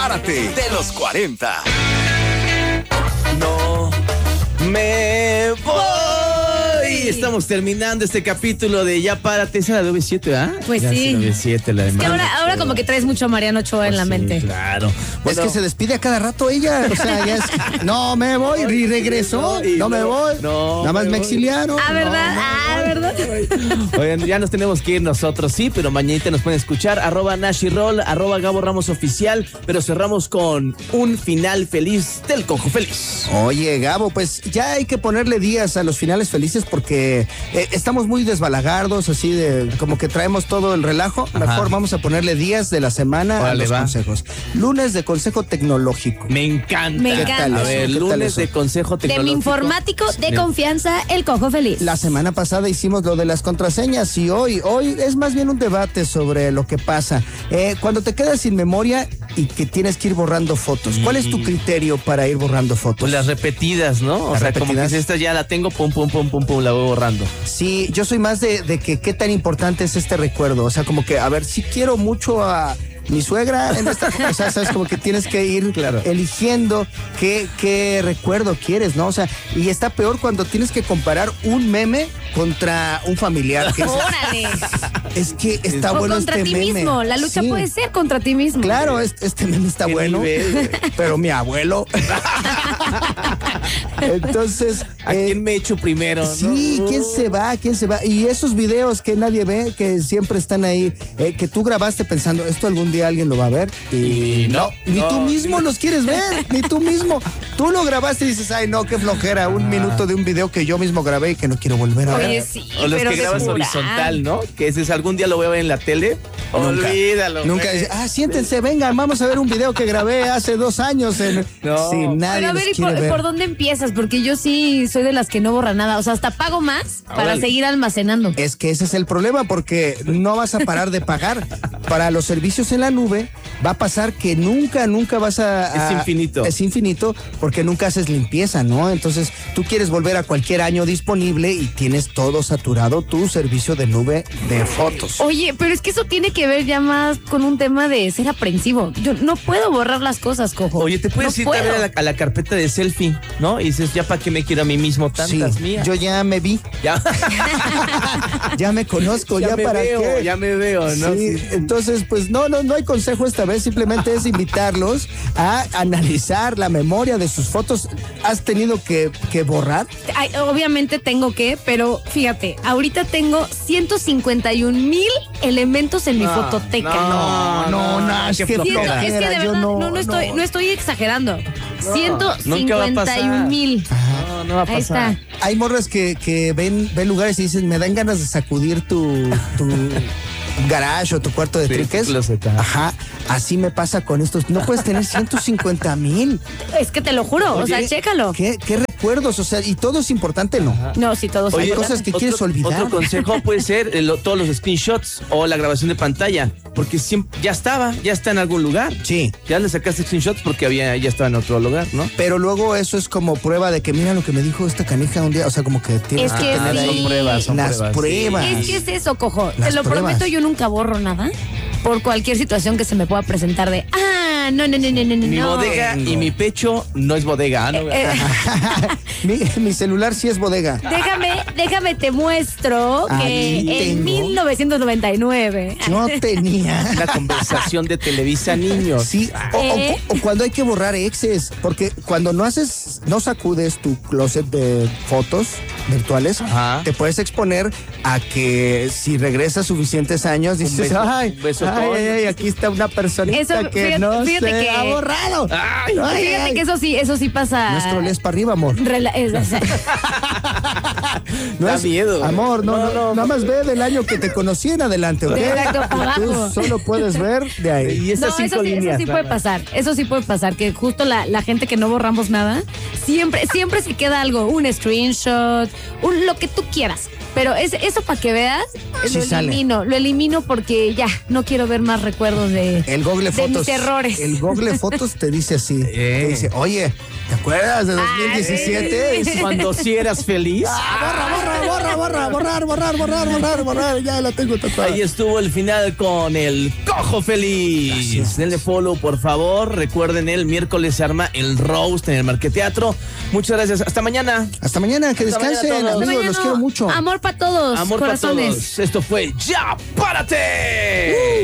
Párate de los 40. No me voy. Estamos terminando este capítulo de Ya Párate. Esa es la de OV7, ¿ah? Pues ya sí. La OV7, la de Es que ahora como que traes mucho a Mariano Ochoa en la mente. Claro. Bueno, es que se despide a cada rato ella. O sea, ya es. No me voy. Y regresó. No me voy. No. Nada más me exiliaron. Ah, ¿verdad? ¿Verdad? Oigan, ya nos tenemos que ir nosotros, sí, pero mañanita nos pueden escuchar. @NashiRoll, @Gabo Ramos Oficial. Pero cerramos con un final feliz del Cojo Feliz. Oye, Gabo, pues ya hay que ponerle días a los finales felices porque estamos muy desbalagardos, así de como que traemos todo el relajo. Ajá. Mejor vamos a ponerle días de la semana Órale, a los va. consejos. Lunes de consejo tecnológico. Me encanta. Me encanta. A ver, ¿Qué tal lunes eso? de consejo De tecnológico. mi informático de confianza, el Cojo Feliz. La semana pasada hicimos lo de las contraseñas y hoy es más bien un debate sobre lo que pasa. Cuando te quedas sin memoria y que tienes que ir borrando fotos, ¿cuál es tu criterio para ir borrando fotos? Pues las repetidas, ¿no? O Las sea, como que repetidas. si esta ya la tengo, pum, la voy borrando. Sí, yo soy más de que qué tan importante es este recuerdo. O sea, como que, a ver, si quiero mucho a mi suegra en esta, o sea, sabes, como que tienes que ir eligiendo qué recuerdo quieres, ¿no? O sea, y está peor cuando tienes que comparar un meme contra un familiar. Que ¡Órale! es que está O bueno contra este ti meme. mismo. La lucha Sí. puede ser contra ti mismo. Claro, este meme está ¿Qué bueno, nivel? pero mi abuelo. Entonces, ¿A quién me echo primero? sí, ¿no? ¿quién se va? ¿Quién se va? Y esos videos que nadie ve, que siempre están ahí, que tú grabaste pensando, esto algún día alguien lo va a ver. Y no, ni tú mismo los quieres ver, ni tú mismo. Tú lo grabaste y dices, ay, no, qué flojera, un minuto de un video que yo mismo grabé y que no quiero volver a ver. Oye, sí, O los pero que grabas de horizontal, ¿no? Que dices, algún día lo voy a ver en la tele. Olvídalo. Nunca güey. dice, siéntense, vengan, vamos a ver un video que grabé hace 2 años. No. Sí, nadie Pero a los ver, ¿y quiere ver. por dónde empiezas? Porque yo sí soy de las que no borra nada. O sea, hasta pago más para Órale. seguir almacenando. Es que ese es el problema, porque no vas a parar de pagar. Para los servicios en la nube va a pasar que nunca vas a... Es infinito. Es infinito porque nunca haces limpieza, ¿no? Entonces tú quieres volver a cualquier año disponible y tienes todo saturado tu servicio de nube de fotos. Oye, pero es que eso tiene que ver ya más con un tema de ser aprensivo. Yo no puedo borrar las cosas, Cojo. Oye, te puedes no ir puedo. también a la carpeta de selfie, ¿no? Y dices, ya para qué me quiero a mí mismo tantas Sí, mías. yo ya me vi, Ya, ya me conozco, ya me para veo, qué. ya me veo, ¿no? Sí, entonces, pues no hay consejo esta vez, simplemente es invitarlos a analizar la memoria de sus fotos. ¿Has tenido que borrar? Ay, obviamente tengo que, pero fíjate, ahorita tengo 151,000 elementos en mi fototeca. No, Nash, qué qué flojera. Es que de flojera, yo verdad, no estoy exagerando. nunca va a pasar. 151,000. No va a Ahí pasar. está. Hay morras que ven lugares y dicen, me dan ganas de sacudir tu garage o tu cuarto de Sí, triques. tu closet, ajá. Ajá, así me pasa con estos. No puedes tener 150,000. Es que te lo juro, o sea, Oye, chécalo. ¿Qué recuerdos? O sea, y todo es importante, ¿no? No, sí, todos Hay son cosas que quieres olvidar. Otro consejo puede ser todos los screenshots o la grabación de pantalla, porque siempre, ya está en algún lugar. Sí. Ya le sacaste screenshots porque ya estaba en otro lugar, ¿no? Pero luego eso es como prueba de que mira lo que me dijo esta canija un día. O sea, como que tienes Es que que tener sí. ahí Son pruebas. las pruebas. Es que es eso, Cojo. Las Te lo pruebas. prometo, yo nunca borro nada por cualquier situación que se me pueda presentar de, no. Mi bodega Tengo. y mi pecho no es bodega, ¿no? mi celular sí es bodega. Déjame te muestro Aquí que en tengo. 1999. Yo tenía. Una conversación de Televisa Niños. Sí, o cuando hay que borrar exes, porque cuando no sacudes tu closet de fotos virtuales, Ajá. te puedes exponer a que si regresas suficientes años dices, un besotón. ay, aquí está una personita Eso, que fíjate- no fíjate se que- ha borrado. Ay, Ay, Fíjate ay. que eso sí pasa. No escroles para arriba, amor. No Da es- miedo. Amor, no, nada más ve del año que te conocí en adelante, ¿ok? Exacto, para Tú abajo. solo puedes ver de ahí. Y esas No, 5 eso líneas. sí puede pasar. Eso sí puede pasar. Que justo la gente que no borramos nada, siempre se queda algo. Un screenshot, lo que tú quieras. Pero eso para que veas, Sí sale. lo elimino porque ya no quiero ver más recuerdos de El Google de Fotos. mis errores. El Google Fotos te dice así. Te dice, oye, ¿te acuerdas de 2017? sí. Cuando sí eras feliz. Borrar, ya la tengo tatuada. Ahí estuvo el final con el Cojo Feliz. Gracias. Denle follow, por favor. Recuerden, el miércoles se arma el roast en el Marqueteatro. Muchas gracias. Hasta mañana. Hasta mañana, que Hasta mañana descansen, a todos. amigos, los quiero mucho. Amor para todos, Amor para corazones. todos. Esto fue Ya Párate.